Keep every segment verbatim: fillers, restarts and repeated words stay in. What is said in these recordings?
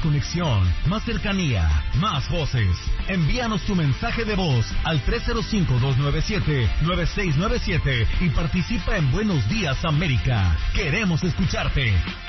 conexión, más cercanía, más voces. Envíanos tu mensaje de voz al tres cero cinco, dos nueve siete, nueve seis nueve siete y participa en Buenos Días América. Queremos escucharte.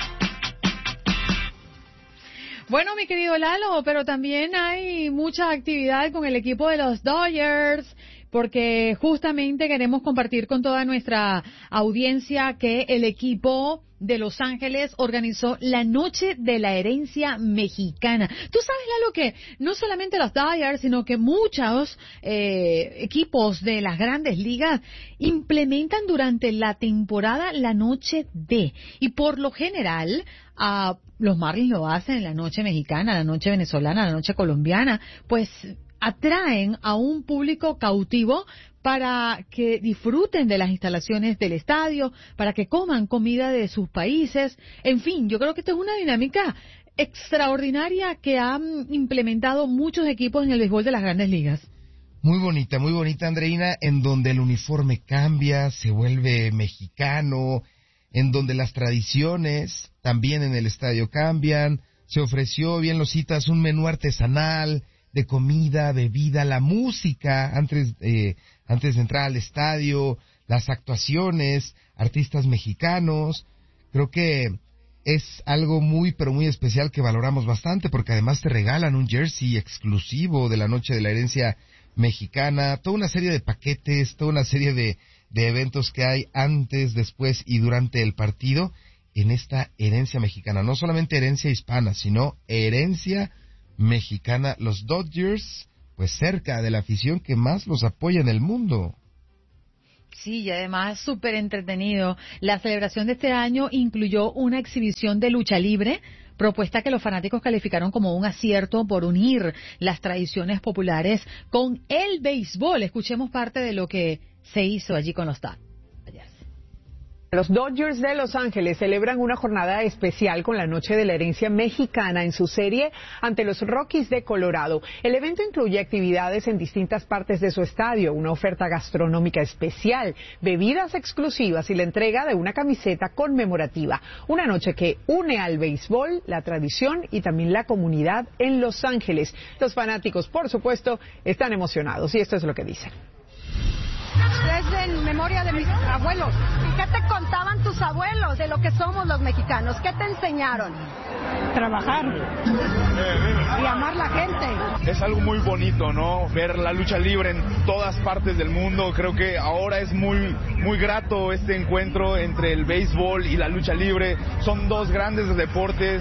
Bueno, mi querido Lalo, pero también hay mucha actividad con el equipo de los Dodgers, porque justamente queremos compartir con toda nuestra audiencia que el equipo de Los Ángeles organizó la Noche de la Herencia Mexicana. Tú sabes, Lalo, que no solamente los Dodgers, sino que muchos eh, equipos de las grandes ligas implementan durante la temporada la Noche de, y por lo general uh, los Marlins lo hacen en la Noche Mexicana, la Noche Venezolana, la Noche Colombiana, pues atraen a un público cautivo para que disfruten de las instalaciones del estadio, para que coman comida de sus países. En fin, yo creo que esta es una dinámica extraordinaria que han implementado muchos equipos en el béisbol de las grandes ligas. Muy bonita, muy bonita, Andreina, en donde el uniforme cambia, se vuelve mexicano, en donde las tradiciones también en el estadio cambian. Se ofreció, bien lo citas, un menú artesanal de comida, bebida, la música antes, eh, antes de entrar al estadio, las actuaciones, artistas mexicanos. Creo que es algo muy, pero muy especial que valoramos bastante, porque además te regalan un jersey exclusivo de la Noche de la Herencia Mexicana, toda una serie de paquetes, toda una serie de, de eventos que hay antes, después y durante el partido en esta herencia mexicana. No solamente herencia hispana, sino herencia mexicana. Los Dodgers, pues cerca de la afición que más los apoya en el mundo. Sí, y además súper entretenido. La celebración de este año incluyó una exhibición de lucha libre, propuesta que los fanáticos calificaron como un acierto por unir las tradiciones populares con el béisbol. Escuchemos parte de lo que se hizo allí con los Dodgers. Los Dodgers de Los Ángeles celebran una jornada especial con la Noche de la Herencia Mexicana en su serie ante los Rockies de Colorado. El evento incluye actividades en distintas partes de su estadio, una oferta gastronómica especial, bebidas exclusivas y la entrega de una camiseta conmemorativa. Una noche que une al béisbol, la tradición y también la comunidad en Los Ángeles. Los fanáticos, por supuesto, están emocionados y esto es lo que dicen. Desde en memoria de mis abuelos. ¿Y qué te contaban tus abuelos de lo que somos los mexicanos? ¿Qué te enseñaron? Trabajar y amar la gente. Es algo muy bonito, ¿no? Ver la lucha libre en todas partes del mundo. Creo que ahora es muy, muy grato este encuentro entre el béisbol y la lucha libre. Son dos grandes deportes.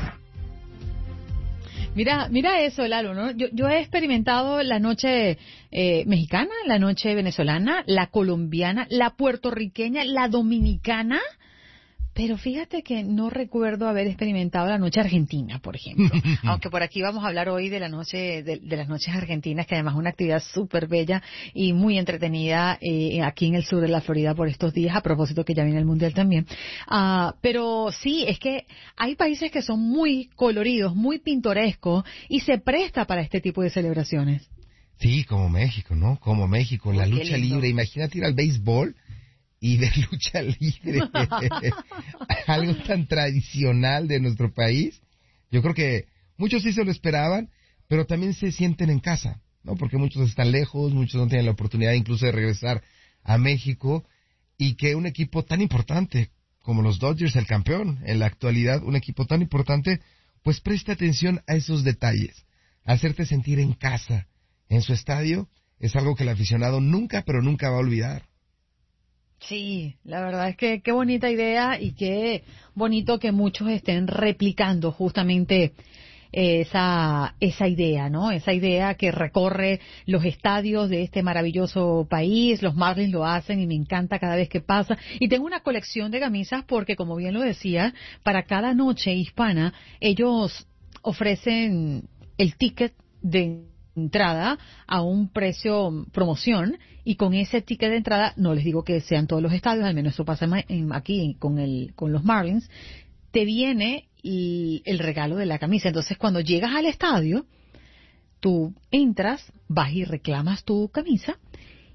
Mira, mira eso, Lalo, ¿no? Yo, yo he experimentado la noche eh, mexicana, la noche venezolana, la colombiana, la puertorriqueña, la dominicana, pero fíjate que no recuerdo haber experimentado la noche argentina, por ejemplo. Aunque por aquí vamos a hablar hoy de la noche, de, de las noches argentinas, que además es una actividad súper bella y muy entretenida eh, aquí en el sur de la Florida por estos días, a propósito que ya viene el Mundial también. Uh, pero sí, es que hay países que son muy coloridos, muy pintorescos y se presta para este tipo de celebraciones. Sí, como México, ¿no? Como México, la lucha libre. Imagínate ir al béisbol y ver lucha libre, algo tan tradicional de nuestro país. Yo creo que muchos sí se lo esperaban, pero también se sienten en casa, ¿no? Porque muchos están lejos, muchos no tienen la oportunidad incluso de regresar a México, y que un equipo tan importante como los Dodgers, el campeón en la actualidad, un equipo tan importante, pues preste atención a esos detalles, hacerte sentir en casa en su estadio, es algo que el aficionado nunca, pero nunca va a olvidar. Sí, la verdad es que qué bonita idea y qué bonito que muchos estén replicando justamente esa esa idea, ¿no? Esa idea que recorre los estadios de este maravilloso país. Los Marlins lo hacen y me encanta cada vez que pasa. Y tengo una colección de camisas porque, como bien lo decía, para cada noche hispana ellos ofrecen el ticket de entrada a un precio promoción, y con ese ticket de entrada, no les digo que sean todos los estadios, al menos eso pasa en, aquí con el con los Marlins, te viene el, el regalo de la camisa. Entonces, cuando llegas al estadio, tú entras, vas y reclamas tu camisa,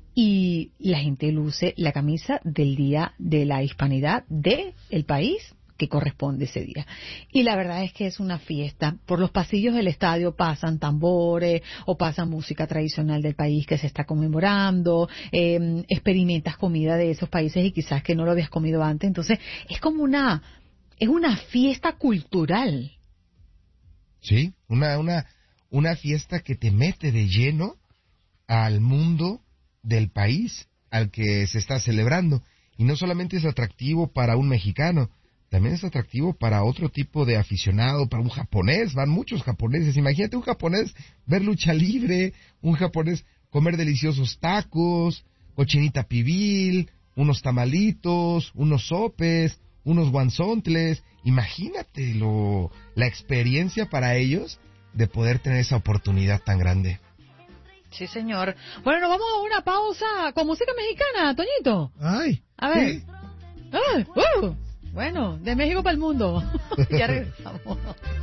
y la gente luce la camisa del Día de la Hispanidad de el país que corresponde ese día. Y la verdad es que es una fiesta. Por los pasillos del estadio pasan tambores o pasa música tradicional del país que se está conmemorando, eh, experimentas comida de esos países y quizás que no lo habías comido antes. Entonces es como una, es una fiesta cultural. Sí, una, una, una fiesta que te mete de lleno al mundo del país al que se está celebrando. Y no solamente es atractivo para un mexicano, también es atractivo para otro tipo de aficionado, para un japonés. Van muchos japoneses. Imagínate un japonés ver lucha libre, un japonés comer deliciosos tacos, cochinita pibil, unos tamalitos, unos sopes, unos guanzontles. Imagínate lo, la experiencia para ellos de poder tener esa oportunidad tan grande. Sí, señor. Bueno, nos vamos a una pausa con música mexicana, Toñito. Ay. A ver. ¿Sí? Ah, uh, bueno, de México para el mundo. Ya regresamos.